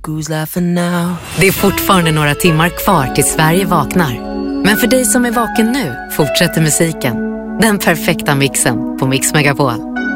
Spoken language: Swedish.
who's laughing now. Det är fortfarande några timmar kvar till Sverige vaknar. Men för dig som är vaken nu fortsätter musiken. Den perfekta mixen på Mix Megapol.